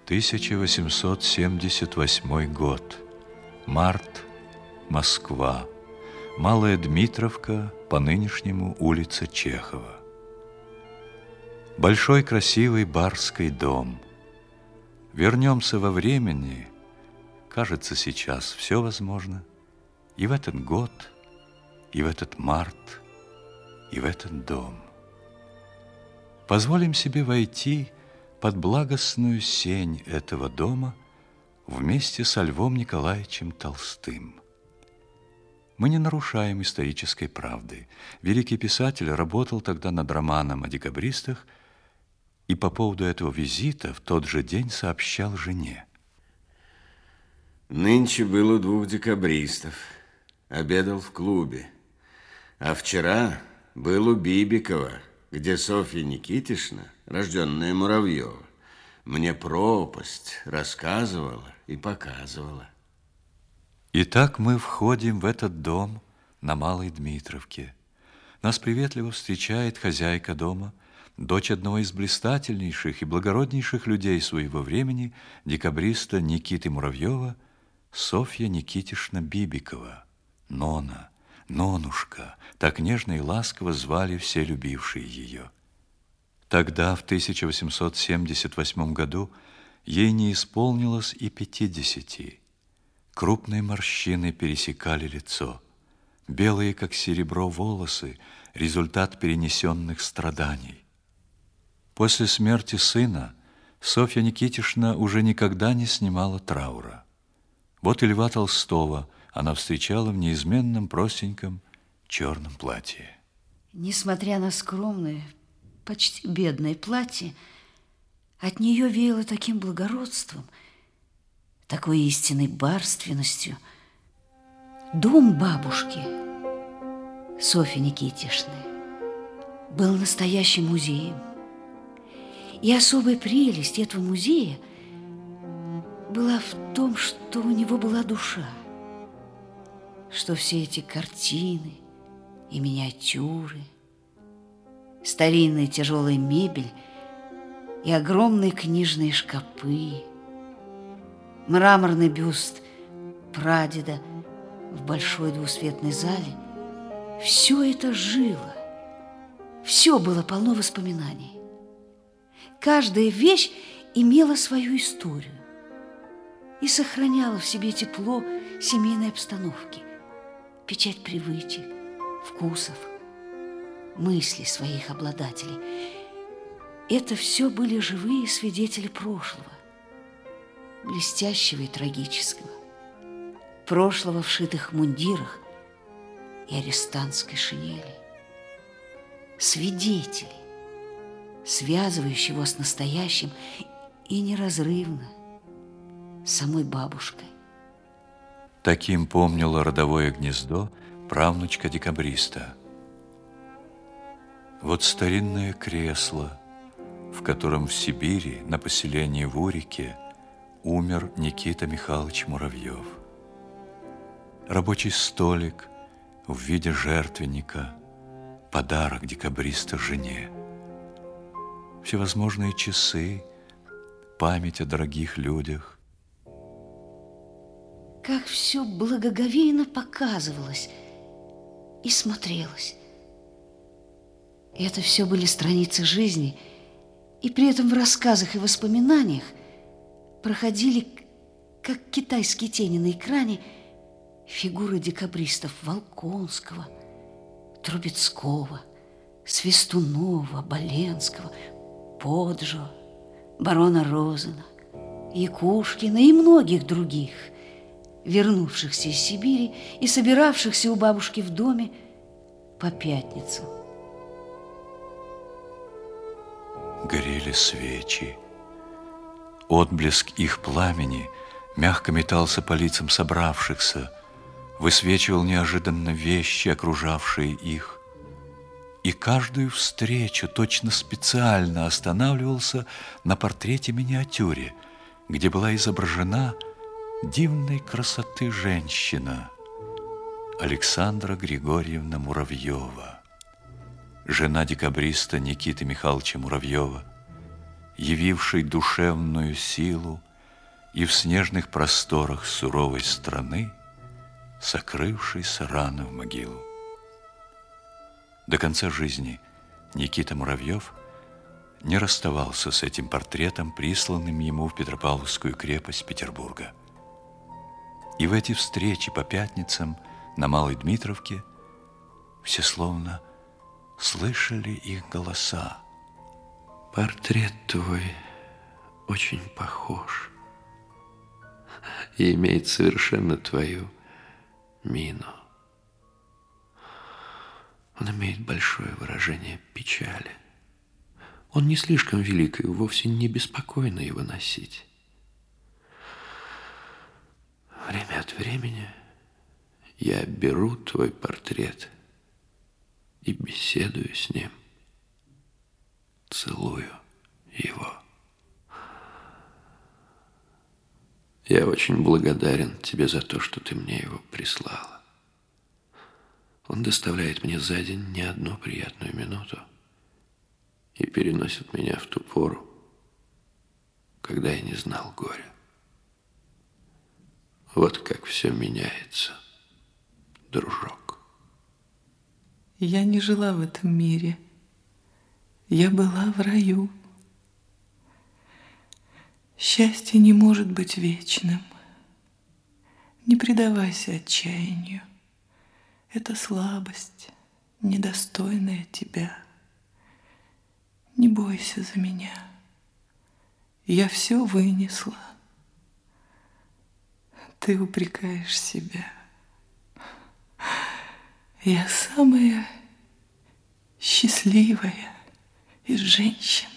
1878 год. Март. Москва. Малая Дмитровка, по нынешнему улица Чехова. Большой красивый барский дом. Вернемся во времени. Кажется, сейчас все возможно. И в этот год, и в этот март, и в этот дом. Позволим себе войти под благостную сень этого дома вместе со Львом Николаевичем Толстым. Мы не нарушаем исторической правды. Великий писатель работал тогда над романом о декабристах и по поводу этого визита в тот же день сообщал жене. Нынче был у 2 декабристов, обедал в клубе, а вчера был у Бибикова, где Софья Никитишна, рожденная Муравьева, мне пропасть рассказывала и показывала. Итак, мы входим в этот дом на Малой Дмитровке. Нас приветливо встречает хозяйка дома, дочь одного из блистательнейших и благороднейших людей своего времени, декабриста Никиты Муравьева, Софья Никитишна Бибикова, Нона, Нонушка, так нежно и ласково звали все любившие ее. Тогда, в 1878 году, ей не исполнилось и 50. Крупные морщины пересекали лицо. Белые, как серебро, волосы – результат перенесенных страданий. После смерти сына Софья Никитишна уже никогда не снимала траура. Вот и Льва Толстого она встречала в неизменном простеньком черном платье. Несмотря на скромное, почти бедное платье, от нее веяло таким благородством, такой истинной барственностью. Дом бабушки Софьи Никитишны был настоящим музеем. И особая прелесть этого музея была в том, что у него была душа, что все эти картины и миниатюры, старинная тяжелая мебель и огромные книжные шкапы, мраморный бюст прадеда в большой двусветной зале, все это жило, все было полно воспоминаний. Каждая вещь имела свою историю и сохраняла в себе тепло семейной обстановки, печать привычек, вкусов, мыслей своих обладателей. Это все были живые свидетели прошлого, блестящего и трагического, прошлого в шитых мундирах и арестантской шинели, свидетели, связывающего с настоящим и неразрывно с самой бабушкой. Таким помнила родовое гнездо правнучка декабриста. Вот старинное кресло, в котором в Сибири на поселении в Урике умер Никита Михайлович Муравьев. Рабочий столик в виде жертвенника, подарок декабриста жене. Всевозможные часы, память о дорогих людях. Как все благоговейно показывалось и смотрелось. Это все были страницы жизни, и при этом в рассказах и воспоминаниях проходили, как китайские тени на экране, фигуры декабристов Волконского, Трубецкого, Свистунова, Боленского, Поджо, барона Розена, Якушкина и многих других, вернувшихся из Сибири и собиравшихся у бабушки в доме по пятницам. Горели свечи. Отблеск их пламени мягко метался по лицам собравшихся, высвечивал неожиданно вещи, окружавшие их. И каждую встречу точно специально останавливался на портрете-миниатюре, где была изображена дивной красоты женщина Александра Григорьевна Муравьева, жена декабриста Никиты Михайловича Муравьева, явивший душевную силу, и в снежных просторах суровой страны сокрывшийся рано в могилу. До конца жизни Никита Муравьев не расставался с этим портретом, присланным ему в Петропавловскую крепость Петербурга. И в эти встречи по пятницам на Малой Дмитровке все словно слышали их голоса. Портрет твой очень похож и имеет совершенно твою мину. Он имеет большое выражение печали. Он не слишком велик, и вовсе не беспокойно его носить. Время от времени я беру твой портрет и беседую с ним, целую его. Я очень благодарен тебе за то, что ты мне его прислала. Он доставляет мне за день не одну приятную минуту и переносит меня в ту пору, когда я не знал горя. Вот как все меняется, дружок. Я не жила в этом мире. Я была в раю. Счастье не может быть вечным. Не предавайся отчаянию. Это слабость, недостойная тебя. Не бойся за меня. Я все вынесла. Ты упрекаешь себя. Я самая счастливая из женщин.